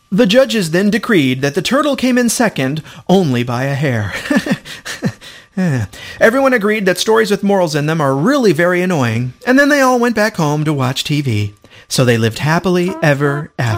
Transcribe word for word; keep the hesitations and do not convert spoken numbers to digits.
The judges then decreed that the turtle came in second only by a hair. Everyone agreed that stories with morals in them are really very annoying, and then they all went back home to watch T V. So they lived happily ever after.